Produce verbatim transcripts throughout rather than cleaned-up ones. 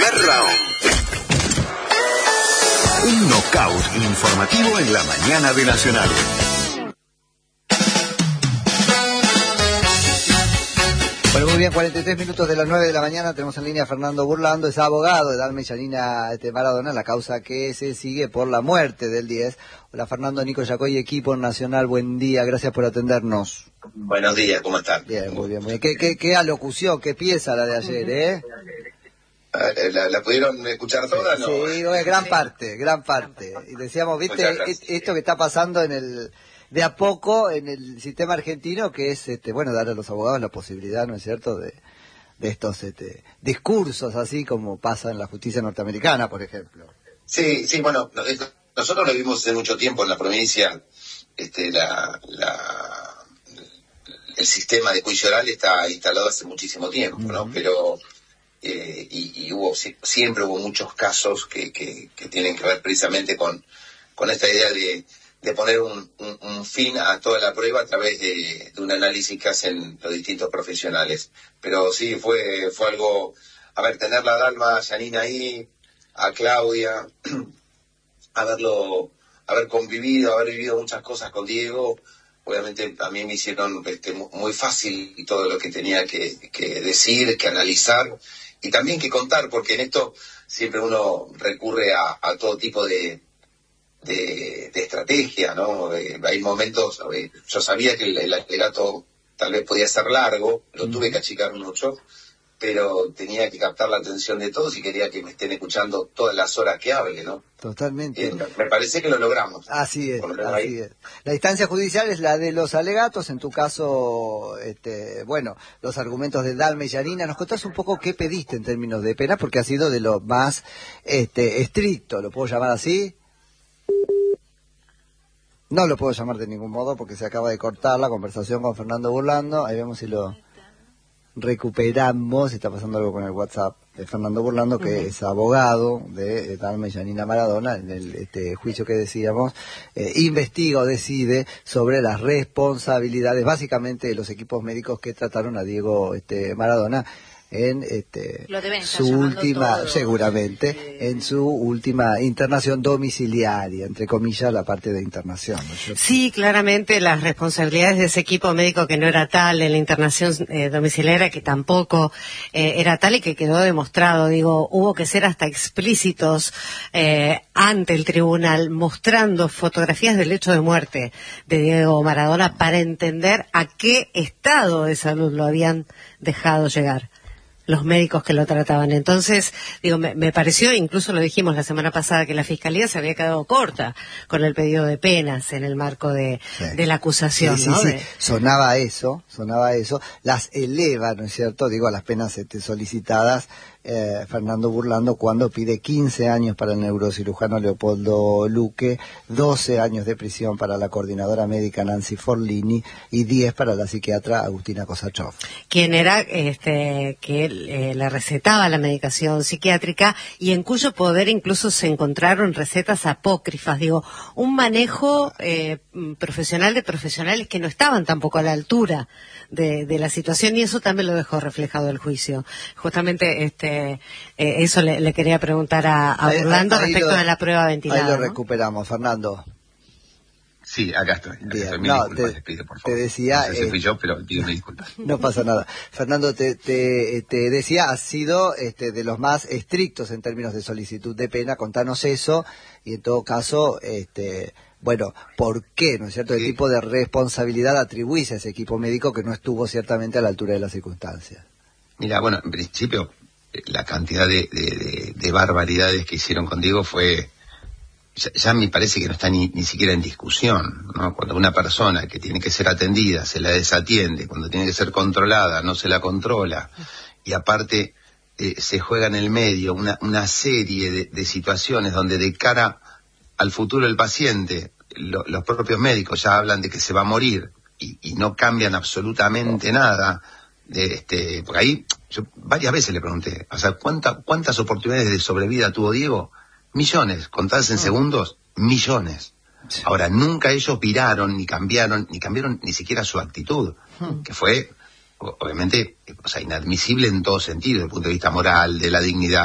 Primer round. Un knockout informativo en la mañana de Nacional. Bueno, muy bien, cuarenta y tres minutos de las nueve de la mañana, tenemos en línea a Fernando Burlando, es abogado de Dalma y Yanina este, Maradona, la causa que se sigue por la muerte del diez. Hola Fernando, Nico Yacoy, equipo nacional, buen día, gracias por atendernos. Buenos días, ¿cómo están? Bien, muy bien, muy bien. ¿Qué, qué, qué alocución, qué pieza la de ayer, eh? ¿La, la pudieron escuchar toda? Sí, ¿no? sí, gran parte, gran parte. Y decíamos, viste, esto que está pasando en el... de a poco en el sistema argentino, que es, este, bueno, dar a los abogados la posibilidad, ¿no es cierto?, de, de estos este, discursos, así como pasa en la justicia norteamericana, por ejemplo. Sí, sí, bueno, nosotros lo vimos hace mucho tiempo en la provincia, este, la, la, el sistema de juicio oral está instalado hace muchísimo tiempo, ¿no? Uh-huh. Pero, eh, y, y hubo, siempre hubo muchos casos que, que, que tienen que ver precisamente con, con esta idea de de poner un, un, un fin a toda la prueba a través de, de un análisis que hacen los distintos profesionales. Pero sí, fue fue algo, a ver, tener la Dalma, a Yanina ahí, a Claudia, haberlo, haber convivido, haber vivido muchas cosas con Diego, obviamente a mí me hicieron este, muy fácil todo lo que tenía que, que decir, que analizar, y también que contar, porque en esto siempre uno recurre a, a todo tipo de De, de estrategia, ¿no? Eh, hay momentos, eh, yo sabía que el, el alegato tal vez podía ser largo, lo tuve que achicar mucho, pero tenía que captar la atención de todos y quería que me estén escuchando todas las horas que hable, ¿no? Totalmente. Eh, me parece que lo logramos. Así es, así es. La instancia judicial es la de los alegatos, en tu caso, este, bueno, los argumentos de Dalma y Yanina. ¿Nos contás un poco qué pediste en términos de pena? Porque ha sido de lo más este, estricto, ¿lo puedo llamar así? No lo puedo llamar de ningún modo porque se acaba de cortar la conversación con Fernando Burlando. Ahí vemos si lo recuperamos. Está pasando algo con el WhatsApp de Fernando Burlando, que uh-huh. es abogado de Dalma y Yanina Maradona, en el este, juicio que decíamos, eh, investiga o decide sobre las responsabilidades, básicamente, de los equipos médicos que trataron a Diego este, Maradona en este su última, todo. seguramente, eh, en su última internación domiciliaria, entre comillas, la parte de internación, ¿no es cierto? Sí, claramente las responsabilidades de ese equipo médico que no era tal, en la internación eh, domiciliaria que tampoco eh, era tal y que quedó demostrado, digo, hubo que ser hasta explícitos eh, ante el tribunal, mostrando fotografías del lecho de muerte de Diego Maradona para entender a qué estado de salud lo habían dejado llegar los médicos que lo trataban. Entonces, digo, me, me pareció, incluso lo dijimos la semana pasada, que la Fiscalía se había quedado corta con el pedido de penas en el marco de, sí. de la acusación, sí, sí, ¿no? Sí, de... sonaba eso, sonaba eso, las eleva, ¿no es cierto? Digo, a las penas este, solicitadas, eh, Fernando Burlando, cuando pide quince años para el neurocirujano Leopoldo Luque, doce años de prisión para la coordinadora médica Nancy Forlini y diez para la psiquiatra Agustina Kosachov. Quien era, este, que eh, le recetaba la medicación psiquiátrica y en cuyo poder incluso se encontraron recetas apócrifas, digo, un manejo eh, profesional de profesionales que no estaban tampoco a la altura de, de la situación, y eso también lo dejó reflejado el juicio. Justamente este eh, eso le, le quería preguntar a, a Burlando respecto lo, de la prueba ventilada. Ahí lo ¿no? recuperamos, Fernando. Sí, acá estoy. Acá Bien. estoy. No, disculpas, te, les pido, por favor. te decía... No sé si eh, fui yo, pero pido disculpas. No pasa nada. Fernando, te, te, te decía, has sido este, de los más estrictos en términos de solicitud de pena. Contanos eso y en todo caso, este, bueno, ¿por qué, no es cierto? ¿Qué sí. tipo de responsabilidad atribuís a ese equipo médico que no estuvo ciertamente a la altura de las circunstancias? Mira, bueno, en principio, la cantidad de, de, de, de barbaridades que hicieron con Diego fue... Ya, ya me parece que no está ni, ni siquiera en discusión, ¿no? Cuando una persona que tiene que ser atendida se la desatiende, cuando tiene que ser controlada no se la controla, y aparte eh, se juega en el medio una, una serie de, de situaciones donde de cara al futuro del paciente, lo, los propios médicos ya hablan de que se va a morir y, y no cambian absolutamente nada. De este, porque ahí yo varias veces le pregunté, o sea, ¿cuánta, ¿cuántas oportunidades de sobrevida tuvo Diego? Millones, contadas en segundos, millones. Ahora, nunca ellos viraron, ni cambiaron, ni cambiaron ni siquiera su actitud, que fue, obviamente, o sea, inadmisible en todo sentido, desde el punto de vista moral, de la dignidad.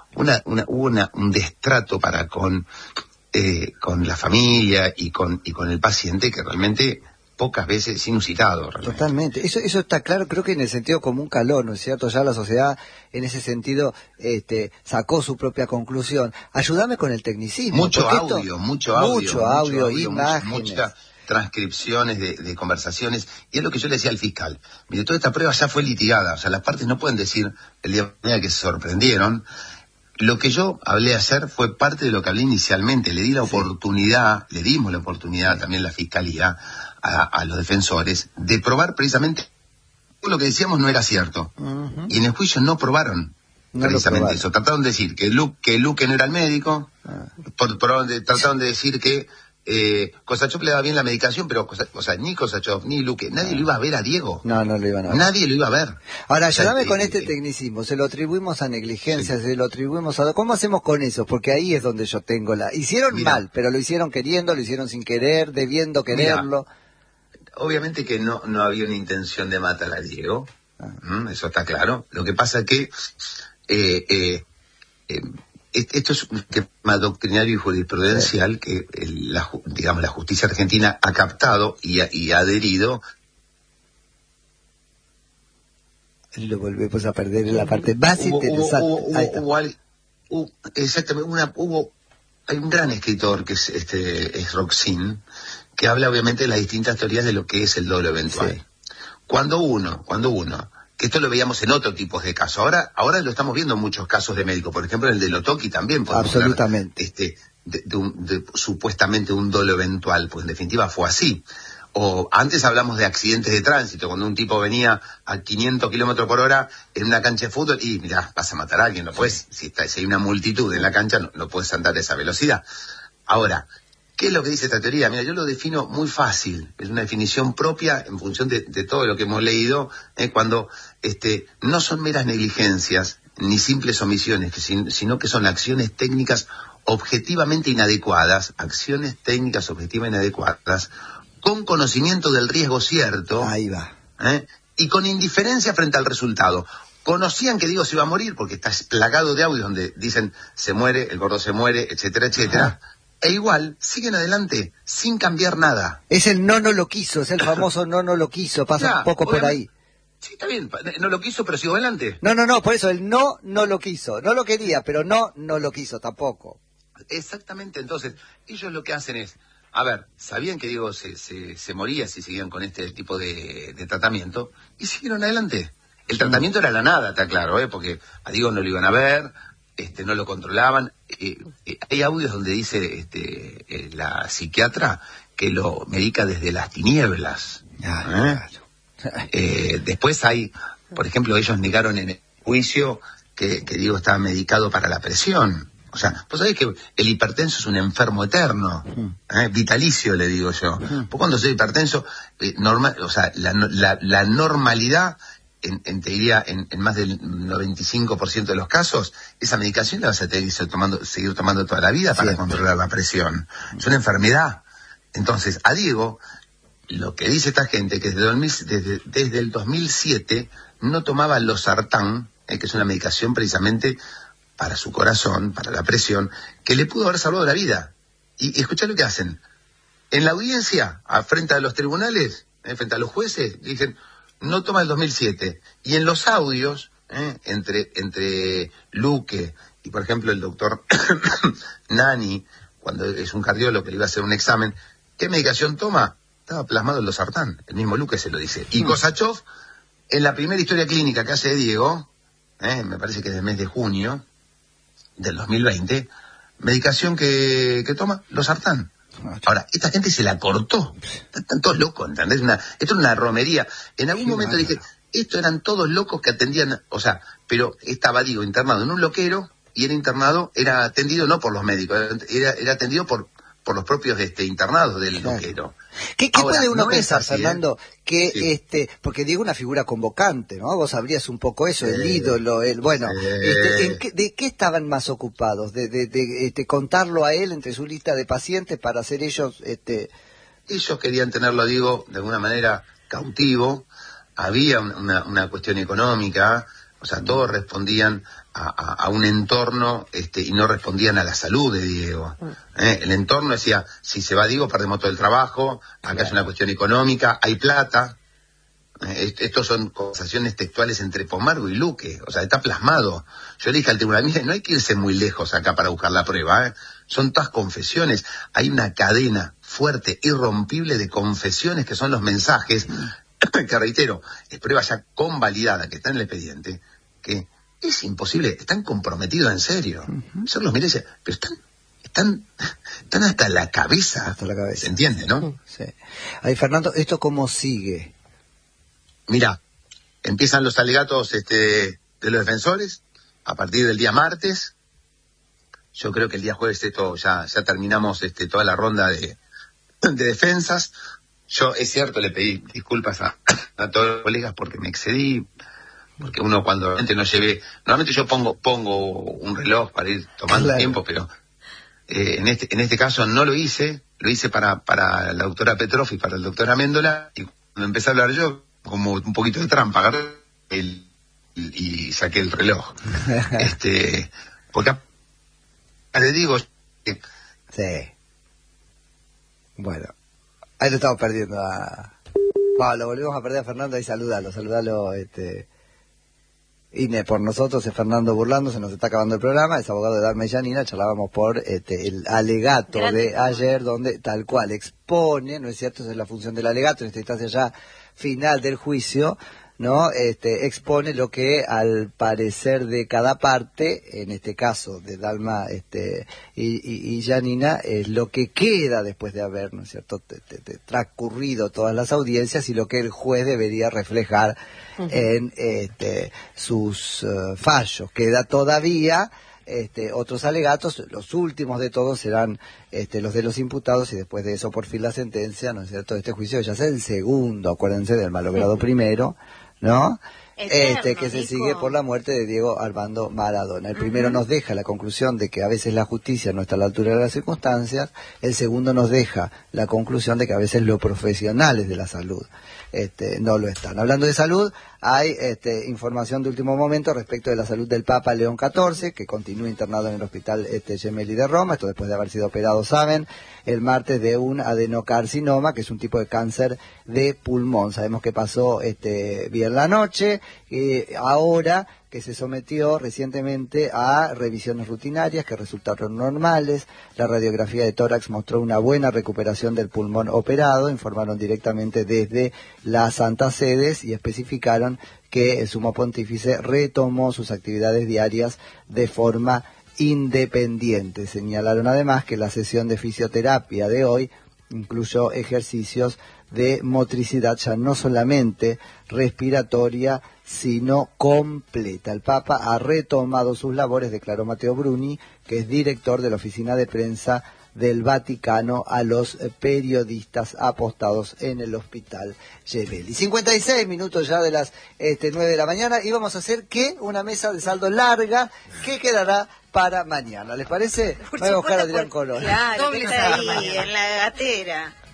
una, una, hubo una, un destrato para con, eh, con la familia y con, y con el paciente que realmente pocas veces es inusitado. Realmente. Totalmente. Eso eso está claro, creo que en el sentido común calor, ¿no es cierto? Ya la sociedad en ese sentido este, sacó su propia conclusión. Ayúdame con el tecnicismo. Mucho audio, esto, mucho audio. Mucho audio, audio imágenes. Muchas transcripciones de, de conversaciones. Y es lo que yo le decía al fiscal. Mire, toda esta prueba ya fue litigada. O sea, las partes no pueden decir el día de mañana que se sorprendieron. Lo que yo hablé ayer fue parte de lo que hablé inicialmente. Le di la oportunidad, le dimos la oportunidad también a la fiscalía, A, a los defensores, de probar precisamente lo que decíamos no era cierto. Uh-huh. Y en el juicio no probaron no precisamente eso. Trataron de decir que Luque, que Luque no era el médico, uh-huh. por, por, de, trataron de decir que eh, Kosachov le daba bien la medicación, pero o sea, ni Kosachov ni Luque, nadie uh-huh. lo iba a ver a Diego. No, no lo iban a ver. Nadie lo iba a ver. Ahora, ayúdame o sea, con eh, este eh, tecnicismo, se lo atribuimos a negligencia, sí. se lo atribuimos a... ¿Cómo hacemos con eso? Porque ahí es donde yo tengo la... Hicieron Mira. mal, pero lo hicieron queriendo, lo hicieron sin querer, debiendo quererlo. Mira. Obviamente que no, no había una intención de matar a Diego, ¿Mm? Eso está claro. Lo que pasa que eh, eh, eh, esto es un tema doctrinario y jurisprudencial sí. que el, la, digamos, la justicia argentina ha captado y ha, y ha adherido. Lo volvemos a perder en la parte más hubo, interesante. Hubo, hubo, hubo, hubo, exactamente, una, hubo, hay un gran escritor que es, este, es Roxin, que habla obviamente de las distintas teorías de lo que es el dolo eventual. Sí. Cuando uno, cuando uno, que esto lo veíamos en otros tipos de casos, ahora ahora lo estamos viendo en muchos casos de médicos, por ejemplo el de Lotoki también. Absolutamente. Hablar, este, de, de un, de, supuestamente un dolo eventual, pues en definitiva fue así. O antes hablamos de accidentes de tránsito, cuando un tipo venía a quinientos kilómetros por hora en una cancha de fútbol y mirá, vas a matar a alguien, no puedes, si, está, si hay una multitud en la cancha no, no puedes andar a esa velocidad. Ahora, ¿qué es lo que dice esta teoría? Mira, yo lo defino muy fácil. Es una definición propia en función de, de todo lo que hemos leído, eh, cuando este, no son meras negligencias ni simples omisiones, que sin, sino que son acciones técnicas objetivamente inadecuadas, acciones técnicas objetivamente inadecuadas, con conocimiento del riesgo cierto. Ahí va. Eh, y con indiferencia frente al resultado. Conocían que Diego se iba a morir porque está plagado de audios donde dicen se muere, el gordo se muere, etcétera, etcétera. Ajá. E igual, siguen adelante, sin cambiar nada. Es el no, no lo quiso, es el famoso no, no lo quiso, pasa ya, un poco por ahí. Sí, está bien, no lo quiso, pero sigo adelante. No, no, no, por eso, el no, no lo quiso. No lo quería, pero no, no lo quiso tampoco. Exactamente, entonces, ellos lo que hacen es, a ver, sabían que Diego se, se, se moría si seguían con este tipo de, de tratamiento, y siguieron adelante. El tratamiento era la nada, está claro, ¿eh? Porque a Diego no lo iban a ver, este, no lo controlaban. Eh, eh, hay audios donde dice este, eh, la psiquiatra que lo medica desde las tinieblas. ¿eh? Eh, después hay, por ejemplo, ellos negaron en el juicio que, que Diego estaba medicado para la presión. O sea, vos sabés que el hipertenso es un enfermo eterno, ¿eh? Vitalicio, le digo yo. Pues cuando soy hipertenso, eh, normal, o sea, la, la, la normalidad, en, en, te diría, en, en más del noventa y cinco por ciento de los casos, esa medicación la vas a tener que tomando, seguir tomando toda la vida para sí. controlar la presión. Es una enfermedad. Entonces, a Diego, lo que dice esta gente, que desde, desde, desde el dos mil siete no tomaba losartán, eh, que es una medicación precisamente para su corazón, para la presión, que le pudo haber salvado la vida. Y, y escuchá lo que hacen. En la audiencia, a frente a los tribunales, eh, frente a los jueces, dicen, no toma el dos mil siete. Y en los audios, eh, entre, entre Luque y, por ejemplo, el doctor Nani, cuando es un cardiólogo que le iba a hacer un examen, ¿qué medicación toma? Estaba plasmado en losartán. El mismo Luque se lo dice. Y Kosachov, en la primera historia clínica que hace Diego, eh, me parece que es del mes de junio del dos mil veinte, medicación que, que toma, losartán. Ahora, esta gente se la cortó. Están todos locos, ¿entendés? Una, esto es una romería. En algún Qué momento bárbaro. Dije, estos eran todos locos que atendían, o sea, pero estaba, digo, internado en un loquero, y era internado, era atendido no por los médicos, era, era atendido por por los propios este internados del claro. loquero. ¿Qué, qué Ahora, puede uno no pensar, así, Fernando? ¿eh? Que sí. este, porque Diego una figura convocante, ¿no? Vos sabrías un poco eso, sí. el ídolo, el bueno, sí. este, ¿en qué, ¿de qué estaban más ocupados? De, de, de este, contarlo a él entre su lista de pacientes para hacer ellos, este. Ellos querían tenerlo, digo, de alguna manera cautivo. Había una, una cuestión económica. O sea, todos respondían a, a, a un entorno este, y no respondían a la salud de Diego. ¿Eh? El entorno decía, si se va Diego perdemos todo el trabajo, acá claro. Es una cuestión económica, hay plata. Eh, estos son conversaciones textuales entre Pomargo y Luque, o sea, está plasmado. Yo le dije al tribunal, mire, no hay que irse muy lejos acá para buscar la prueba, ¿eh? Son todas confesiones, hay una cadena fuerte, irrompible de confesiones que son los mensajes, que reitero, es prueba ya convalidada, que está en el expediente, que es imposible, están comprometidos en serio. Uh-huh. Yo los miré y decía, pero están, están, están hasta la cabeza. Hasta la cabeza. ¿Se entiende, no? Sí. Ay, Fernando, ¿esto cómo sigue? Mira, empiezan los alegatos este, de los defensores a partir del día martes. Yo creo que el día jueves esto ya, ya terminamos este, toda la ronda de, de defensas. Yo, es cierto, le pedí disculpas a, a todos los colegas porque me excedí, porque uno cuando realmente no llevé, normalmente yo pongo pongo un reloj para ir tomando claro. tiempo, pero eh, en este en este caso no lo hice, lo hice para para la doctora Petroff y para la doctora Méndola, y cuando empecé a hablar yo, como un poquito de trampa, agarré el, y, y saqué el reloj. este porque le digo que... Sí. Bueno, ahí lo estamos perdiendo a... Bueno, lo volvemos a perder a Fernando, ahí saludalo, saludalo, este... Ine, por nosotros es Fernando Burlando, se nos está acabando el programa, es abogado de Dalma y Yanina, charlábamos por este, el alegato Gracias. de ayer, donde tal cual expone, ¿no es cierto? Esa es la función del alegato, en esta instancia ya final del juicio, ¿no? Este, expone lo que al parecer de cada parte, en este caso de Dalma este, y, y, y Yanina, es lo que queda después de haber, ¿no es cierto?, te, te, te, transcurrido todas las audiencias y lo que el juez debería reflejar uh-huh. en este, sus uh, fallos. Queda todavía este, otros alegatos, los últimos de todos serán este, los de los imputados y después de eso por fin la sentencia, ¿no es cierto?, este juicio ya es el segundo, acuérdense del malogrado uh-huh. primero, ¿no? Eterno, este que se Nico. Sigue por la muerte de Diego Armando Maradona. El uh-huh. primero nos deja la conclusión de que a veces la justicia no está a la altura de las circunstancias, el segundo nos deja la conclusión de que a veces los profesionales de la salud este, no lo están. Hablando de salud, hay este, información de último momento respecto de la salud del Papa León catorce, que continúa internado en el hospital este, Gemelli de Roma, esto después de haber sido operado, saben, el martes de un adenocarcinoma, que es un tipo de cáncer de pulmón. Sabemos que pasó este, bien la noche, y ahora que se sometió recientemente a revisiones rutinarias que resultaron normales. La radiografía de tórax mostró una buena recuperación del pulmón operado, informaron directamente desde las Santas Sedes y especificaron que el sumo pontífice retomó sus actividades diarias de forma independiente. Señalaron además que la sesión de fisioterapia de hoy incluyó ejercicios de motricidad ya no solamente respiratoria, sino completa. El Papa ha retomado sus labores, declaró Matteo Bruni, que es director de la oficina de prensa del Vaticano, a los periodistas apostados en el hospital Gemelli. cincuenta y seis minutos ya de las este, nueve de la mañana y vamos a hacer, ¿qué? Una mesa de saldo larga que quedará para mañana. ¿Les parece? Voy a buscar a Adrián Colón. Claro, que está ahí, en la gatera.